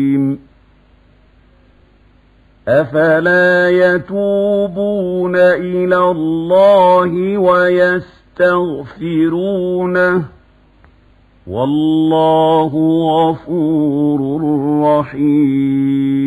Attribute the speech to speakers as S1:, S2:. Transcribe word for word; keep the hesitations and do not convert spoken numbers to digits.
S1: أفلا يتوبون إلى الله ويستغفرونه والله غفور رحيم.